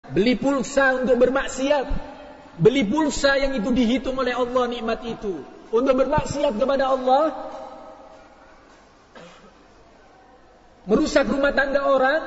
beli pulsa untuk bermaksiat, beli pulsa yang itu dihitung oleh Allah nikmat itu untuk bermaksiat kepada Allah, merusak rumah tangga orang,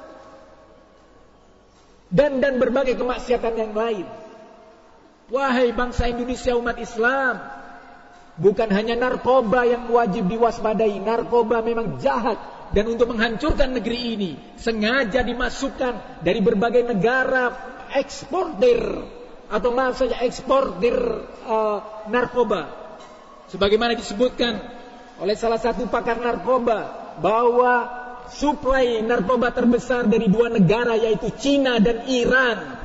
dan berbagai kemaksiatan yang lain. Wahai bangsa Indonesia, umat Islam, bukan hanya narkoba yang wajib diwaspadai. Narkoba memang jahat, dan untuk menghancurkan negeri ini sengaja dimasukkan dari berbagai negara eksportir atau maaf saja eksportir narkoba. Sebagaimana disebutkan oleh salah satu pakar narkoba bahwa suplai narkoba terbesar dari dua negara yaitu Cina dan Iran.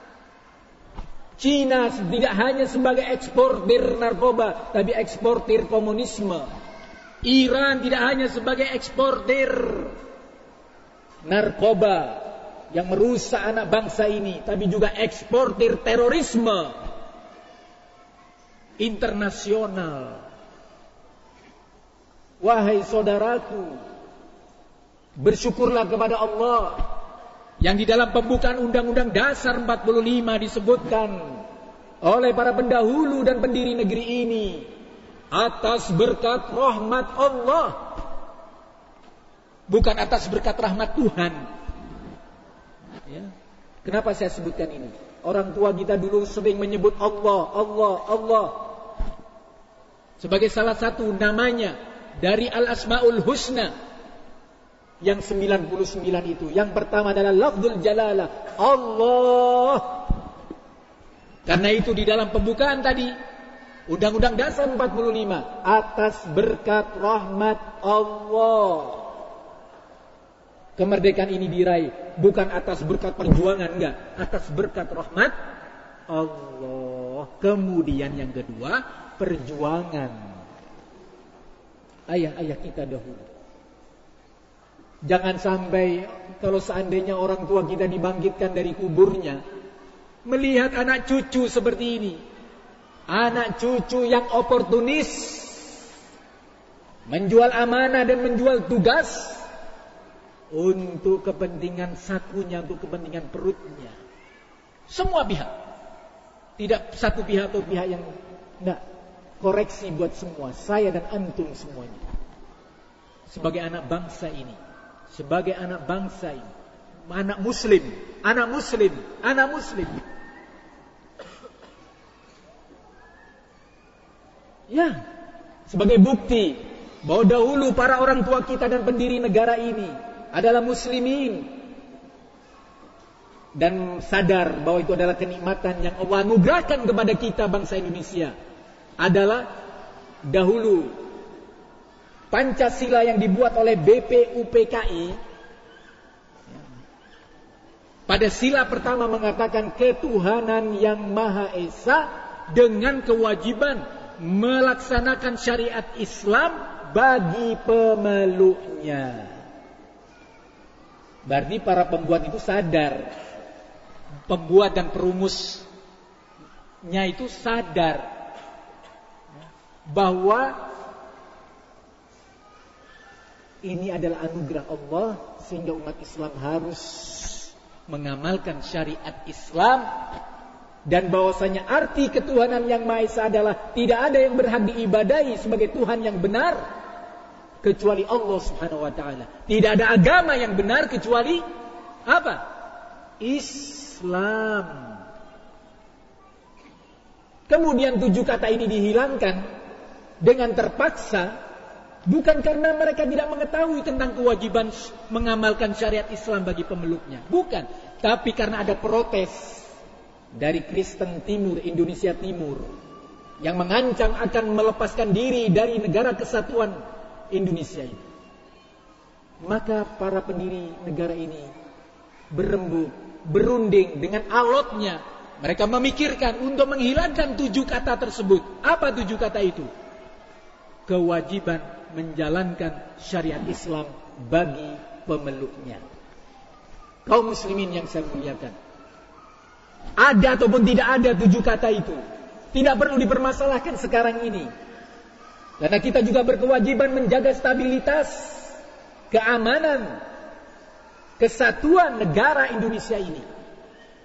Cina tidak hanya sebagai eksportir narkoba, tapi eksportir komunisme. Iran tidak hanya sebagai eksportir narkoba yang merusak anak bangsa ini, tapi juga eksportir terorisme internasional. Wahai saudaraku, bersyukurlah kepada Allah yang di dalam pembukaan Undang-Undang Dasar 45 disebutkan oleh para pendahulu dan pendiri negeri ini, atas berkat rahmat Allah, bukan atas berkat rahmat Tuhan. Ya. Kenapa saya sebutkan ini? Orang tua kita dulu sering menyebut Allah, Allah, Allah sebagai salah satu namanya dari Al-Asmaul Husna yang 99 itu. Yang pertama adalah lafzul jalalah, Allah. Karena itu di dalam pembukaan tadi Undang-Undang Dasar 45, atas berkat rahmat Allah kemerdekaan ini diraih, bukan atas berkat perjuangan, enggak, atas berkat rahmat Allah. Kemudian yang kedua, perjuangan ayah-ayah kita dahulu. Jangan sampai kalau seandainya orang tua kita dibangkitkan dari kuburnya, melihat anak cucu seperti ini, anak cucu yang oportunis, menjual amanah dan menjual tugas untuk kepentingan sakunya, untuk kepentingan perutnya. Semua pihak, tidak satu pihak atau pihak yang enggak. Koreksi buat semua, saya dan antum semuanya, sebagai anak bangsa ini, sebagai anak bangsa ini, anak muslim, anak muslim, anak muslim. Ya, sebagai bukti bahwa dahulu para orang tua kita dan pendiri negara ini adalah muslimin dan sadar bahwa itu adalah kenikmatan yang Allah anugerahkan kepada kita bangsa Indonesia. Adalah dahulu Pancasila yang dibuat oleh BPUPKI pada sila pertama mengatakan ketuhanan yang Maha Esa dengan kewajiban melaksanakan syariat Islam bagi pemeluknya. Berarti para pembuat itu sadar, pembuat dan perumusnya itu sadar bahwa ini adalah anugerah Allah, sehingga umat Islam harus mengamalkan syariat Islam, dan bahwasanya arti ketuhanan yang Maha Esa adalah tidak ada yang berhak diibadahi sebagai Tuhan yang benar kecuali Allah Subhanahu wa taala. Tidak ada agama yang benar kecuali apa? Islam. Kemudian 7 kata ini dihilangkan dengan terpaksa, bukan karena mereka tidak mengetahui tentang kewajiban mengamalkan syariat Islam bagi pemeluknya, bukan, tapi karena ada protes dari Kristen Timur, Indonesia Timur, yang mengancam akan melepaskan diri dari negara kesatuan Indonesia ini. Maka para pendiri negara ini berembuk, berunding dengan alotnya. Mereka memikirkan untuk menghilangkan 7 kata tersebut. Apa 7 kata itu? Kewajiban menjalankan syariat Islam bagi pemeluknya. Kaum muslimin yang saya muliakan, ada ataupun tidak ada 7 kata itu, tidak perlu dipermasalahkan sekarang ini. Karena kita juga berkewajiban menjaga stabilitas, keamanan, kesatuan negara Indonesia ini.